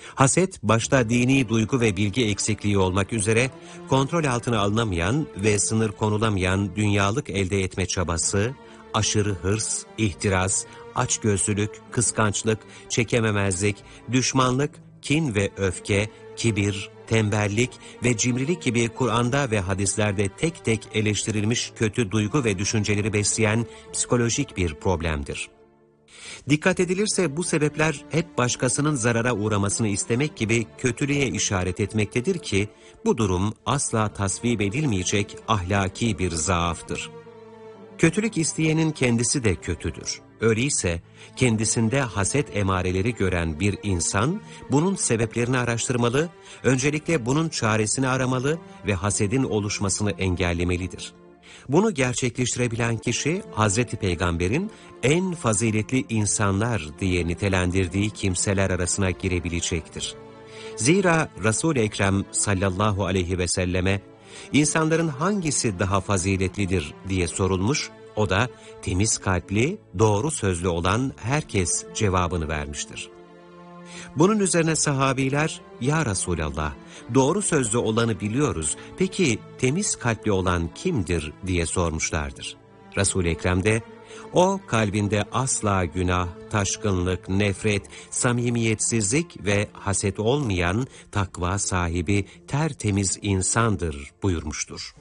Haset, başta dini duygu ve bilgi eksikliği olmak üzere kontrol altına alınamayan ve sınır konulamayan dünyalık elde etme çabası, aşırı hırs, ihtiras, açgözlülük, kıskançlık, çekememezlik, düşmanlık, kin ve öfke, kibir, tembellik ve cimrilik gibi Kur'an'da ve hadislerde tek tek eleştirilmiş kötü duygu ve düşünceleri besleyen psikolojik bir problemdir. Dikkat edilirse bu sebepler hep başkasının zarara uğramasını istemek gibi kötülüğe işaret etmektedir ki bu durum asla tasvip edilmeyecek ahlaki bir zaaftır. Kötülük isteyenin kendisi de kötüdür. Öyleyse kendisinde haset emareleri gören bir insan bunun sebeplerini araştırmalı, öncelikle bunun çaresini aramalı ve hasedin oluşmasını engellemelidir. Bunu gerçekleştirebilen kişi Hazreti Peygamber'in en faziletli insanlar diye nitelendirdiği kimseler arasına girebilecektir. Zira Resul-i Ekrem sallallahu aleyhi ve selleme insanların hangisi daha faziletlidir diye sorulmuş, o da temiz kalpli, doğru sözlü olan herkes cevabını vermiştir. Bunun üzerine sahabiler, "Ya Resulallah, doğru sözlü olanı biliyoruz, peki temiz kalpli olan kimdir?" diye sormuşlardır. Resul-i Ekrem de, "O kalbinde asla günah, taşkınlık, nefret, samimiyetsizlik ve haset olmayan takva sahibi tertemiz insandır" buyurmuştur.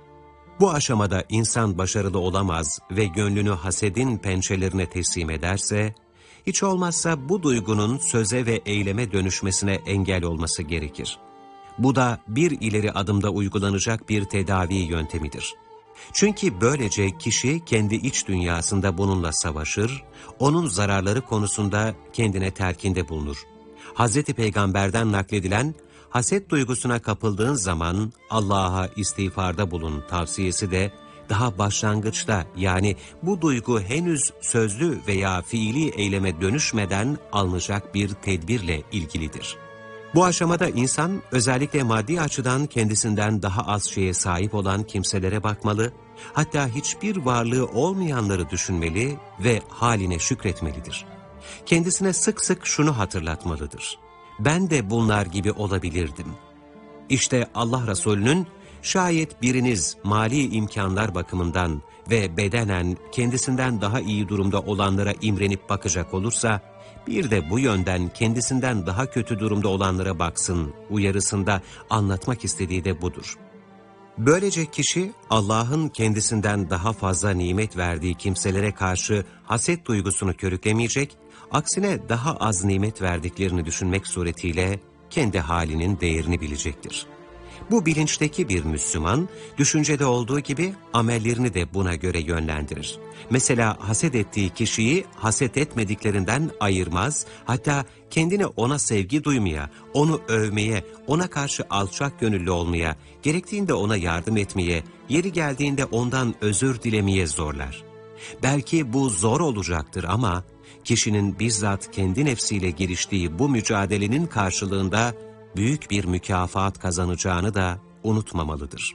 Bu aşamada insan başarılı olamaz ve gönlünü hasedin pençelerine teslim ederse, hiç olmazsa bu duygunun söze ve eyleme dönüşmesine engel olması gerekir. Bu da bir ileri adımda uygulanacak bir tedavi yöntemidir. Çünkü böylece kişi kendi iç dünyasında bununla savaşır, onun zararları konusunda kendine telkinde bulunur. Hz. Peygamber'den nakledilen, haset duygusuna kapıldığın zaman Allah'a istiğfarda bulun tavsiyesi de daha başlangıçta, yani bu duygu henüz sözlü veya fiili eyleme dönüşmeden alınacak bir tedbirle ilgilidir. Bu aşamada insan özellikle maddi açıdan kendisinden daha az şeye sahip olan kimselere bakmalı, hatta hiçbir varlığı olmayanları düşünmeli ve haline şükretmelidir. Kendisine sık sık şunu hatırlatmalıdır: "Ben de bunlar gibi olabilirdim." İşte Allah Resulü'nün, "Şayet biriniz mali imkanlar bakımından ve bedenen kendisinden daha iyi durumda olanlara imrenip bakacak olursa, bir de bu yönden kendisinden daha kötü durumda olanlara baksın" uyarısında anlatmak istediği de budur. Böylece kişi Allah'ın kendisinden daha fazla nimet verdiği kimselere karşı haset duygusunu körüklemeyecek, aksine daha az nimet verdiklerini düşünmek suretiyle kendi halinin değerini bilecektir. Bu bilinçteki bir Müslüman, düşüncede olduğu gibi amellerini de buna göre yönlendirir. Mesela haset ettiği kişiyi haset etmediklerinden ayırmaz, hatta kendini ona sevgi duymaya, onu övmeye, ona karşı alçak gönüllü olmaya, gerektiğinde ona yardım etmeye, yeri geldiğinde ondan özür dilemeye zorlar. Belki bu zor olacaktır ama kişinin bizzat kendi nefsiyle giriştiği bu mücadelenin karşılığında büyük bir mükafat kazanacağını da unutmamalıdır.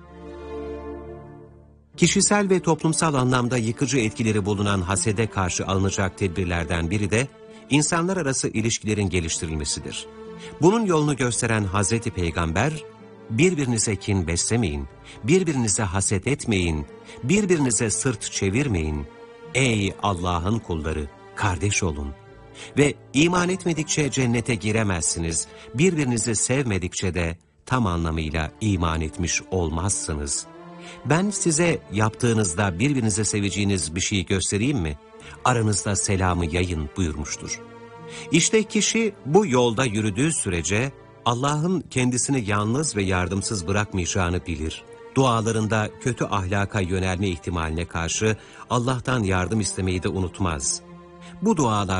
Kişisel ve toplumsal anlamda yıkıcı etkileri bulunan hasede karşı alınacak tedbirlerden biri de insanlar arası ilişkilerin geliştirilmesidir. Bunun yolunu gösteren Hazreti Peygamber, "Birbirinize kin beslemeyin, birbirinize haset etmeyin, birbirinize sırt çevirmeyin. Ey Allah'ın kulları, kardeş olun. Ve iman etmedikçe cennete giremezsiniz, birbirinizi sevmedikçe de tam anlamıyla iman etmiş olmazsınız. Ben size yaptığınızda birbirinize seveceğiniz bir şey göstereyim mi? Aranızda selamı yayın" buyurmuştur. İşte kişi bu yolda yürüdüğü sürece Allah'ın kendisini yalnız ve yardımsız bırakmayacağını bilir. Dualarında kötü ahlaka yönelme ihtimaline karşı Allah'tan yardım istemeyi de unutmaz. Bu dualar